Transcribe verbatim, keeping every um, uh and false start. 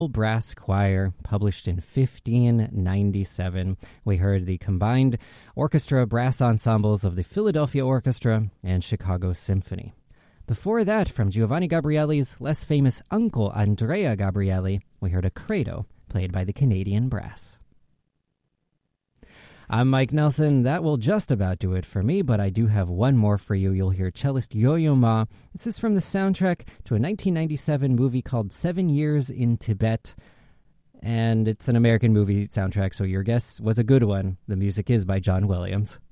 Brass Choir, published in fifteen ninety-seven. We heard the combined orchestra brass ensembles of the Philadelphia Orchestra and Chicago Symphony. Before that, from Giovanni Gabrieli's less famous uncle, Andrea Gabrieli, we heard a credo, played by the Canadian Brass. I'm Mike Nelson. That will just about do it for me, but I do have one more for you. You'll hear cellist Yo-Yo Ma. This is from the soundtrack to a nineteen ninety-seven movie called Seven Years in Tibet, and it's an American movie soundtrack, so your guess was a good one. The music is by John Williams.